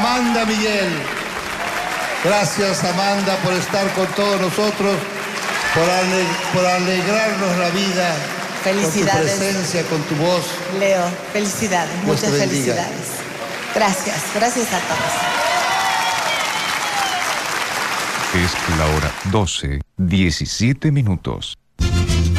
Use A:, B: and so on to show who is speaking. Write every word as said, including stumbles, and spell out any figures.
A: Amanda Miguel. Gracias, Amanda, por estar con todos nosotros, por, ale por alegrarnos la vida.
B: Felicidades.
A: Con tu presencia, con tu voz.
B: Leo, felicidades,
A: Dios
B: muchas felicidades. Gracias, gracias a todos.
C: Es la hora doce, diecisiete minutos.